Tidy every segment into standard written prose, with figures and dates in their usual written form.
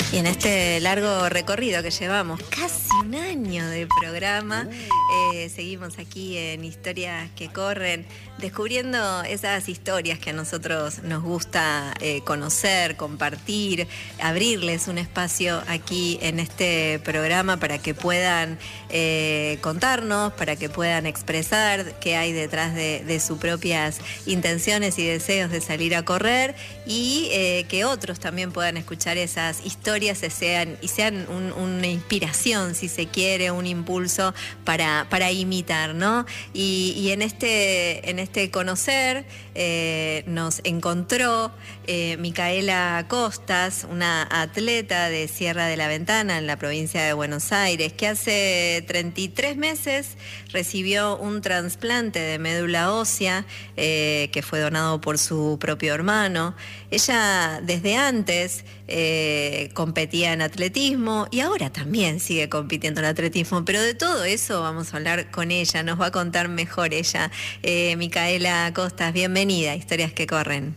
Y en este largo recorrido que llevamos, casi un año de programa, seguimos aquí en Historias que Corren, descubriendo esas historias que a nosotros nos gusta conocer, compartir, abrirles un espacio aquí en este programa para que puedan contarnos, para que puedan expresar qué hay detrás de sus propias intenciones y deseos de salir a correr, y que otros también puedan escuchar esas historias y sean una inspiración, si se quiere, un impulso para imitar, ¿no? Y en este conocer nos encontró Micaela Costas, una atleta de Sierra de la Ventana, en la provincia de Buenos Aires, que hace 33 meses recibió un trasplante de médula ósea que fue donado por su propio hermano. Ella desde antes competía en atletismo y ahora también sigue compitiendo en atletismo, pero de todo eso vamos a hablar con ella, nos va a contar mejor ella. Micaela Costas, bienvenida a Historias que Corren.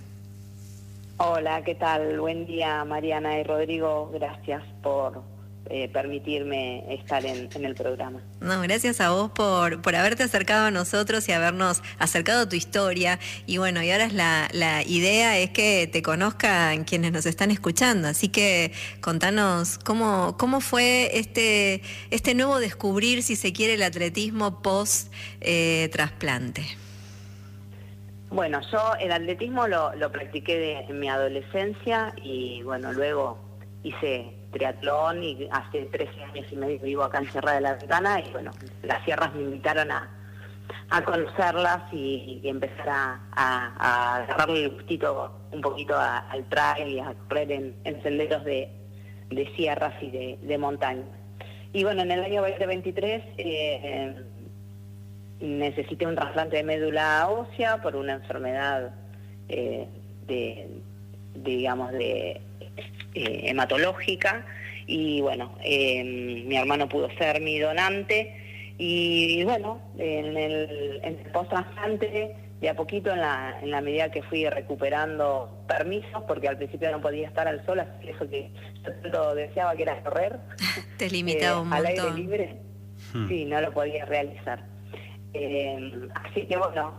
Hola, ¿qué tal? Buen día, Mariana y Rodrigo. Gracias por permitirme estar en el programa. No, gracias a vos por haberte acercado a nosotros y habernos acercado a tu historia. Y bueno, y ahora la idea es que te conozcan quienes nos están escuchando. Así que contanos cómo fue este nuevo descubrir, si se quiere, el atletismo post trasplante. Bueno, yo el atletismo lo practiqué en mi adolescencia y bueno, luego hice triatlón y hace 13 años y medio vivo acá en Sierra de la Ventana y bueno, las sierras me invitaron a conocerlas y empezar a agarrarle el gustito un poquito al trail y a correr en senderos de sierras y de montaña. Y bueno, en el año 2023 necesité un trasplante de médula ósea por una enfermedad hematológica y bueno, mi hermano pudo ser mi donante y bueno, en el post-trasplante de a poquito en la medida que fui recuperando permisos, porque al principio no podía estar al sol, así que eso que yo tanto deseaba que era correr. Te limitaba un montón. Al aire libre, sí, no lo podía realizar. Así que bueno,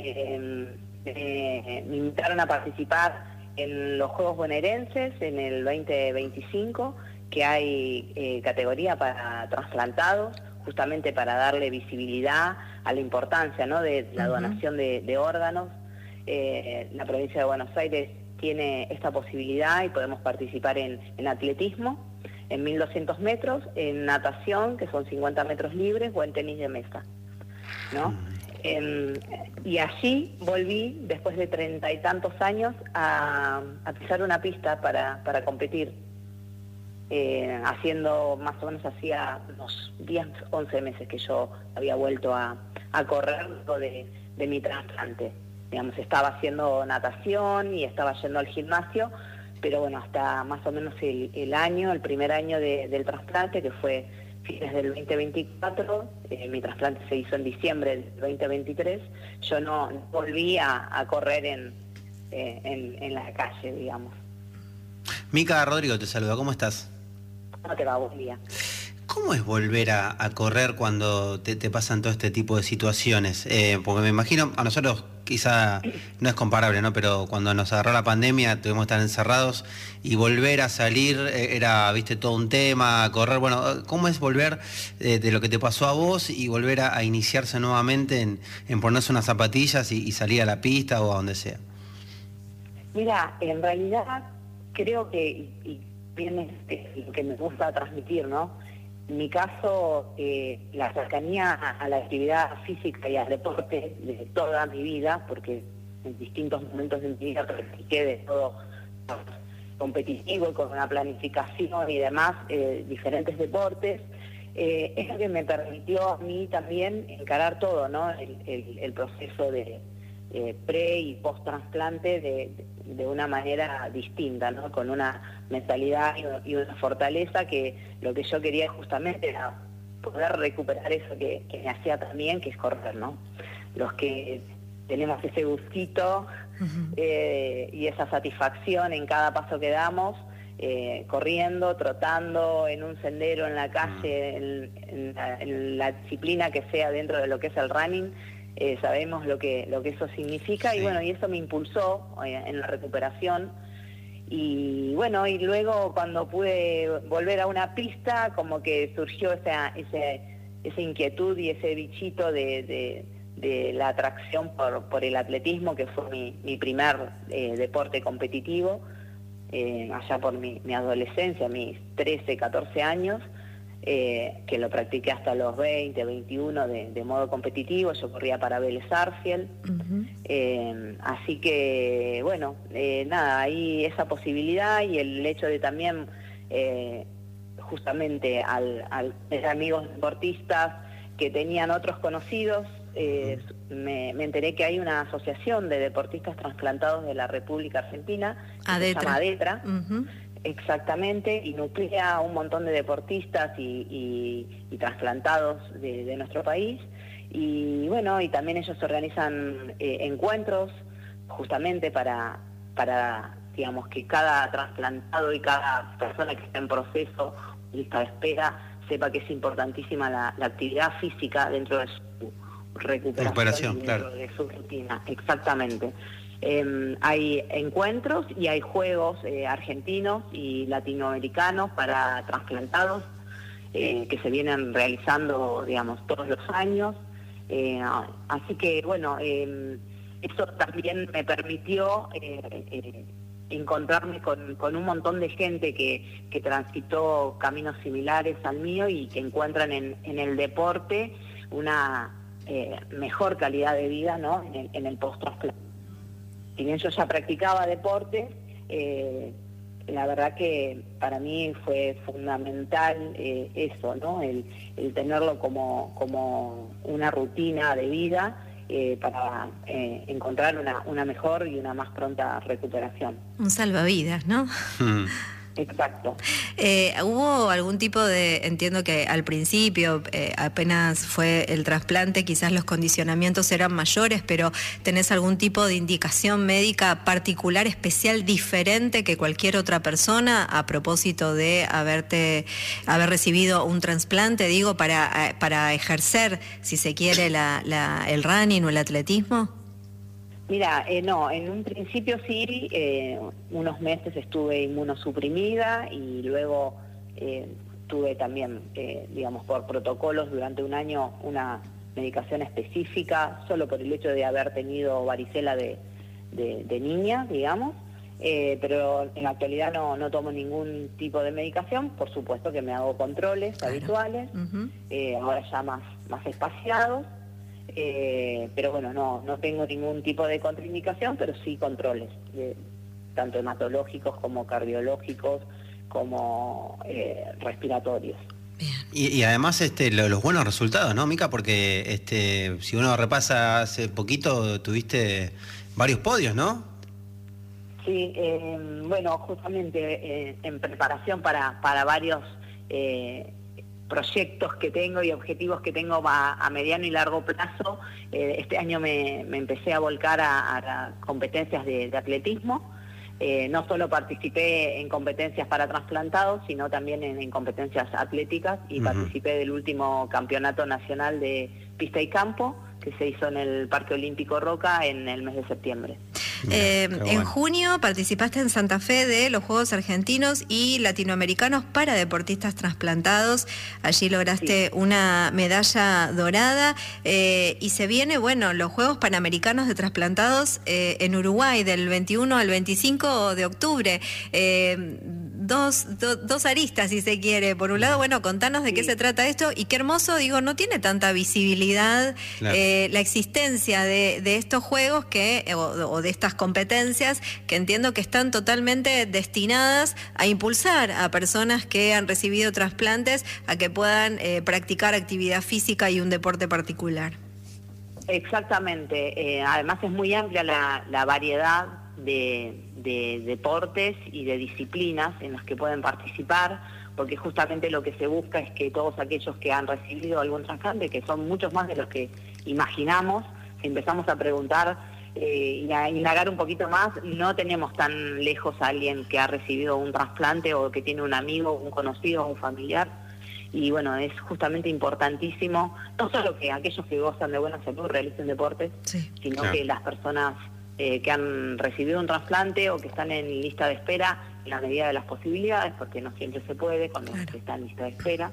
me invitaron a participar en los Juegos Bonaerenses en el 2025, que hay categoría para trasplantados, justamente para darle visibilidad a la importancia, ¿no?, de la donación de órganos. La provincia de Buenos Aires tiene esta posibilidad y podemos participar en atletismo, en 1200 metros, en natación, que son 50 metros libres, o en tenis de mesa, ¿no? Y allí volví, después de 30 y tantos años, a pisar una pista para competir, haciendo más o menos hacía unos 10, 11 meses que yo había vuelto a correr luego de mi trasplante. Digamos, estaba haciendo natación y estaba yendo al gimnasio, pero bueno, hasta más o menos el primer año del trasplante, que fue fines del 2024, mi trasplante se hizo en diciembre del 2023, yo no volví a correr en la calle, digamos. Mica, Rodrigo te saluda, ¿cómo estás? ¿Cómo te va? Buen día. ¿Cómo es volver a correr cuando te pasan todo este tipo de situaciones? Porque me imagino, a nosotros quizá no es comparable, ¿no? Pero cuando nos agarró la pandemia tuvimos que estar encerrados y volver a salir era, viste, todo un tema, correr. Bueno, ¿cómo es volver de lo que te pasó a vos y volver a iniciarse nuevamente en ponerse unas zapatillas y salir a la pista o a donde sea? Mira, en realidad creo que, y bien lo que me gusta transmitir, ¿no? En mi caso, la cercanía a la actividad física y al deporte de toda mi vida, porque en distintos momentos de mi vida practiqué de todo competitivo, con una planificación y demás, diferentes deportes, es lo que me permitió a mí también encarar todo, ¿no? El proceso de pre y post trasplante de una manera distinta, ¿no? Con una mentalidad y una fortaleza que lo que yo quería justamente era poder recuperar eso que me hacía también, que es correr, ¿no? Los que tenemos ese gustito y esa satisfacción en cada paso que damos, corriendo, trotando, en un sendero, en la calle, en la disciplina que sea dentro de lo que es el running. Sabemos lo que eso significa, sí. Y bueno, y eso me impulsó en la recuperación. Y bueno, y luego cuando pude volver a una pista, como que surgió esa inquietud y ese bichito de la atracción por el atletismo, que fue mi primer deporte competitivo, allá por mi adolescencia, mis 13, 14 años, que lo practiqué hasta los 20, 21 de modo competitivo. Yo corría para Vélez Sarsfield. Así que, bueno, nada, ahí esa posibilidad y el hecho de también, justamente al tener amigos deportistas que tenían otros conocidos, me enteré que hay una asociación de deportistas trasplantados de la República Argentina, que se llama ADETRA. Exactamente, y nuclea un montón de deportistas y trasplantados de nuestro país. Y bueno, y también ellos organizan encuentros justamente para digamos, que cada trasplantado y cada persona que está en proceso, lista de espera, sepa que es importantísima la actividad física dentro de su recuperación, dentro de su rutina. Exactamente. Hay encuentros y hay juegos argentinos y latinoamericanos para trasplantados que se vienen realizando, digamos, todos los años. Así que, bueno, eso también me permitió encontrarme con un montón de gente que transitó caminos similares al mío y que encuentran en el deporte una mejor calidad de vida, ¿no?, en el post-trasplante. Si bien yo ya practicaba deporte, la verdad que para mí fue fundamental eso, ¿no?, el tenerlo como una rutina de vida para encontrar una mejor y una más pronta recuperación. Un salvavidas, ¿no? Exacto. ¿Hubo algún tipo de, entiendo que al principio, apenas fue el trasplante, quizás los condicionamientos eran mayores, pero ¿tenés algún tipo de indicación médica particular, especial, diferente que cualquier otra persona a propósito de haber recibido un trasplante, digo, para ejercer, si se quiere, el running o el atletismo? Mira, no, en un principio sí, unos meses estuve inmunosuprimida y luego tuve también, digamos, por protocolos durante un año una medicación específica, solo por el hecho de haber tenido varicela de niña, digamos, pero en la actualidad no tomo ningún tipo de medicación. Por supuesto que me hago controles habituales, ahora ya más espaciados. Pero bueno, no tengo ningún tipo de contraindicación, pero sí controles, tanto hematológicos como cardiológicos, como respiratorios. Y además los buenos resultados, ¿no, Mica? Porque si uno repasa hace poquito, tuviste varios podios, ¿no? Sí, bueno, justamente en preparación para varios proyectos que tengo y objetivos que tengo a mediano y largo plazo, este año me empecé a volcar a competencias de atletismo. No solo participé en competencias para trasplantados, sino también en competencias atléticas, y participé del último campeonato nacional de pista y campo que se hizo en el Parque Olímpico Roca en el mes de septiembre. En junio participaste en Santa Fe de los Juegos Argentinos y Latinoamericanos para deportistas trasplantados. Allí lograste una medalla dorada, y se viene, bueno, los Juegos Panamericanos de Trasplantados en Uruguay del 21 al 25 de octubre. Dos aristas, si se quiere. Por un lado, bueno, contanos de qué se trata esto, y qué hermoso, digo, no tiene tanta visibilidad la existencia de estos juegos o de estas competencias, que entiendo que están totalmente destinadas a impulsar a personas que han recibido trasplantes a que puedan practicar actividad física y un deporte particular. Exactamente. Además es muy amplia la variedad de deportes y de disciplinas en las que pueden participar, porque justamente lo que se busca es que todos aquellos que han recibido algún trasplante, que son muchos más de los que imaginamos, si empezamos a preguntar y a indagar un poquito más, no tenemos tan lejos a alguien que ha recibido un trasplante o que tiene un amigo, un conocido, un familiar. Y bueno, es justamente importantísimo, no solo que aquellos que gozan de buena salud realicen deportes, sino claro, que las personas que han recibido un trasplante o que están en lista de espera, en la medida de las posibilidades, porque no siempre se puede cuando se está en lista de espera,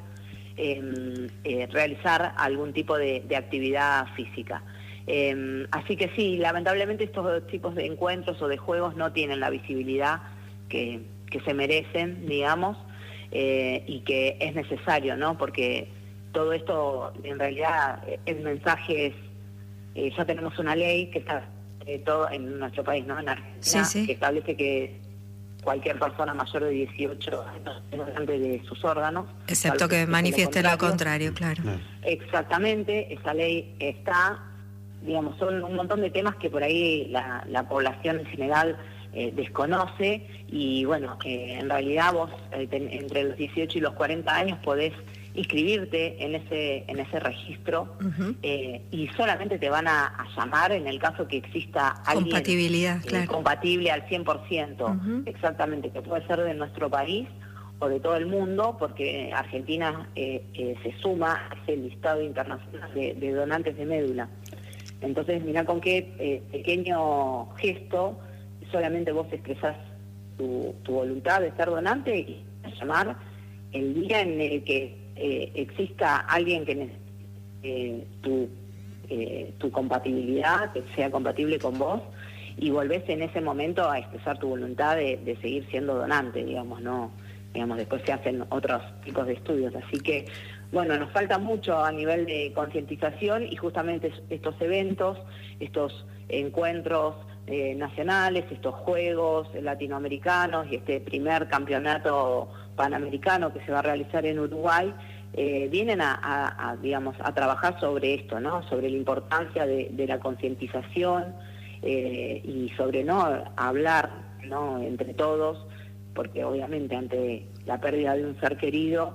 realizar algún tipo de actividad física. Así que sí, lamentablemente estos tipos de encuentros o de juegos no tienen la visibilidad que se merecen, digamos, y que es necesario, ¿no? Porque todo esto, en realidad, el mensaje es, ya tenemos una ley que está todo en nuestro país, ¿no? En Argentina, que establece que cualquier persona mayor de 18 años es donante de sus órganos. Excepto que manifieste lo contrario, claro. Exactamente, esa ley está, digamos, son un montón de temas que por ahí la población en general desconoce, y bueno, en realidad vos entre los 18 y los 40 años podés inscribirte en ese registro, y solamente te van a llamar en el caso que exista alguien compatibilidad, claro, compatible al 100%, exactamente, que puede ser de nuestro país o de todo el mundo, porque Argentina se suma a ese listado internacional de donantes de médula. Entonces, mirá con qué pequeño gesto solamente vos expresás tu voluntad de ser donante, y llamar el día en el que exista alguien que necesite tu compatibilidad, que sea compatible con vos, y volvés en ese momento a expresar tu voluntad de seguir siendo donante, digamos, no, digamos, después se hacen otros tipos de estudios. Así que, bueno, nos falta mucho a nivel de concientización, y justamente estos eventos, estos encuentros nacionales, estos juegos latinoamericanos y este primer campeonato panamericano que se va a realizar en Uruguay, vienen digamos, a trabajar sobre esto, ¿no? Sobre la importancia de la concientización, y sobre no hablar, ¿no?, entre todos, porque obviamente ante la pérdida de un ser querido,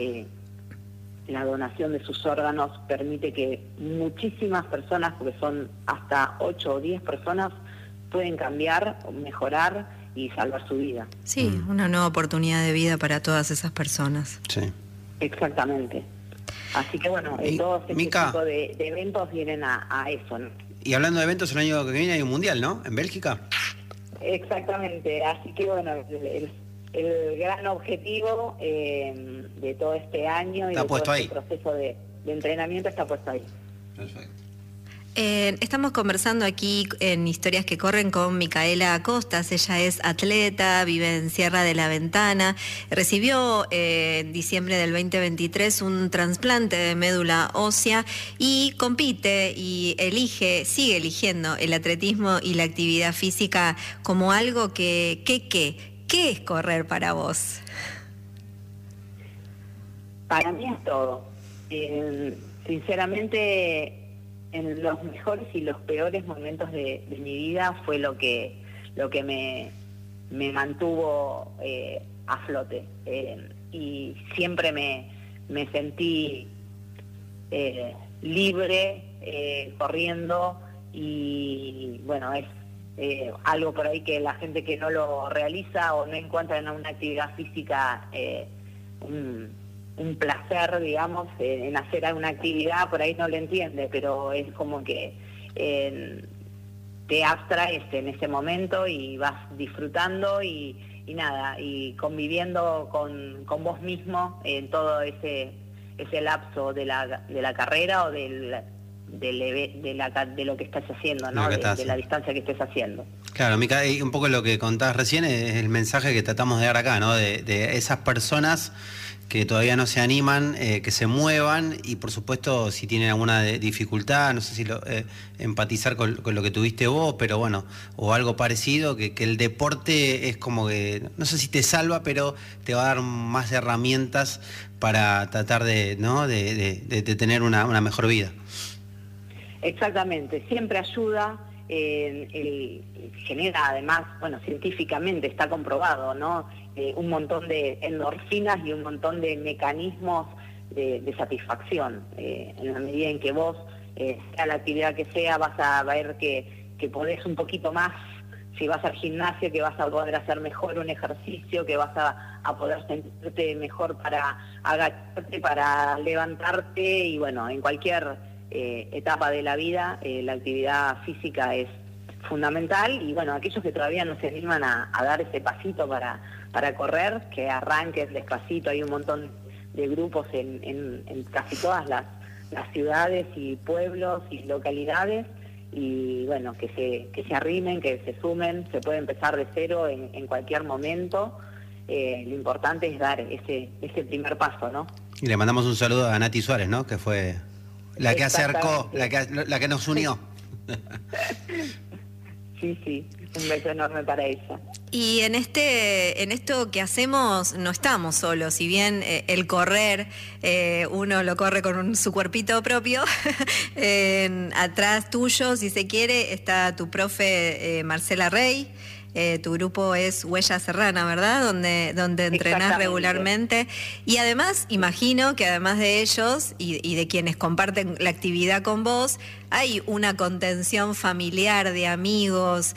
la donación de sus órganos permite que muchísimas personas, porque son hasta 8 o 10 personas, pueden cambiar, mejorar y salvar su vida. Sí, una nueva oportunidad de vida para todas esas personas. Sí. Exactamente. Así que bueno, todos este Mica, tipo de eventos vienen a eso, ¿no? Y hablando de eventos, el año que viene hay un mundial, ¿no? ¿En Bélgica? Exactamente, así que bueno, el gran objetivo de todo este año y está de puesto todo ahí. este proceso de entrenamiento está puesto ahí. Perfecto. Estamos conversando aquí en Historias que Corren con Micaela Costas. Ella es atleta, vive en Sierra de la Ventana, recibió en diciembre del 2023 un trasplante de médula ósea y compite y sigue eligiendo el atletismo y la actividad física como algo ¿qué es correr para vos? Para mí es todo. Sinceramente, en los mejores y los peores momentos de mi vida fue lo que me mantuvo a flote. Y siempre me sentí libre, corriendo, y bueno, es algo por ahí que la gente que no lo realiza o no encuentra en una actividad física un placer, digamos, en hacer alguna actividad, por ahí no lo entiende, pero es como que te abstraes en ese momento y vas disfrutando y nada, y conviviendo con vos mismo en todo ese lapso de la carrera o de lo que estás haciendo, ¿no? De la distancia que estés haciendo. Claro, Mica, y un poco lo que contabas recién es el mensaje que tratamos de dar acá, ¿no? De esas personas que todavía no se animan, que se muevan, y por supuesto si tienen alguna dificultad, no sé si empatizar con lo que tuviste vos, pero bueno, o algo parecido, que el deporte es como que, no sé si te salva, pero te va a dar más herramientas para tratar de tener una mejor vida. Exactamente, siempre ayuda, genera además, bueno, científicamente está comprobado, ¿no? Un montón de endorfinas y un montón de mecanismos de satisfacción. En la medida en que vos, sea la actividad que sea, vas a ver que que podés un poquito más, si vas al gimnasio, que vas a poder hacer mejor un ejercicio, que vas a poder sentirte mejor para agacharte, para levantarte, y bueno, en cualquier etapa de la vida la actividad física es fundamental. Y bueno, aquellos que todavía no se animan a dar ese pasito para correr, que arranquen despacito. Hay un montón de grupos en casi todas las ciudades y pueblos y localidades, y bueno, que se arrimen, que se sumen. Se puede empezar de cero en cualquier momento. Lo importante es dar ese primer paso, ¿no? Y le mandamos un saludo a Nati Suárez, ¿no? Que fue la que acercó, la que nos unió. Sí, un beso enorme para ella. Y en esto que hacemos no estamos solos. Si bien el correr, uno lo corre con su cuerpito propio, atrás tuyo, si se quiere, está tu profe Marcela Rey. Tu grupo es Huella Serrana, ¿verdad? Donde entrenás regularmente. Y además, imagino que además de ellos y de quienes comparten la actividad con vos, hay una contención familiar de amigos.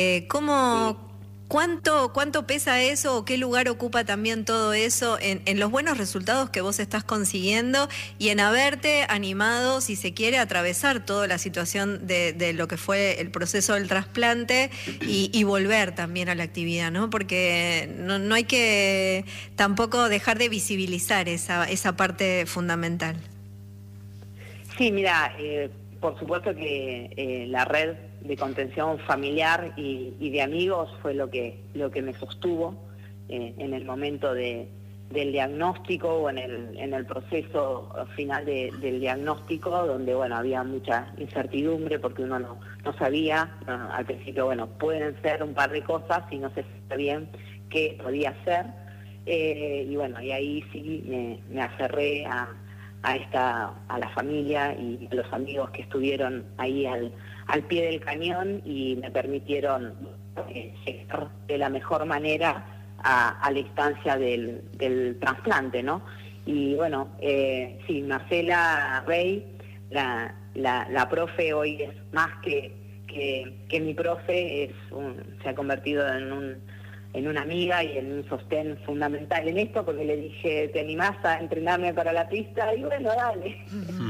¿Cuánto pesa eso o qué lugar ocupa también todo eso en los buenos resultados que vos estás consiguiendo y en haberte animado, si se quiere, a atravesar toda la situación de lo que fue el proceso del trasplante y volver también a la actividad, ¿no? Porque no hay que tampoco dejar de visibilizar esa parte fundamental. Sí, mira, por supuesto que la red de contención familiar y de amigos fue lo que me sostuvo en el momento del diagnóstico, o en el proceso final del diagnóstico, donde bueno, había mucha incertidumbre porque uno no sabía. Al principio, bueno, pueden ser un par de cosas y no se sabía bien qué podía ser, y bueno, y ahí sí me aferré a la familia y a los amigos que estuvieron ahí al pie del cañón y me permitieron llegar de la mejor manera a la instancia del trasplante, ¿no? Y bueno, sí, Marcela Rey, la profe, hoy es más que mi profe, se ha convertido en una amiga y en un sostén fundamental en esto, porque le dije, ¿te animás a entrenarme para la pista? Y bueno, dale.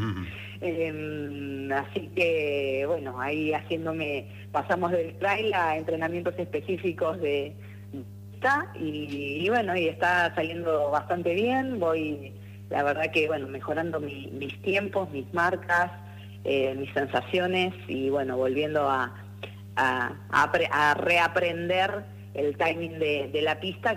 Así que, bueno, ahí pasamos del trail a entrenamientos específicos de pista, y bueno, y está saliendo bastante bien. Voy, la verdad que, bueno, mejorando mis tiempos, mis marcas, mis sensaciones, y bueno, volviendo a reaprender el timing de la pista,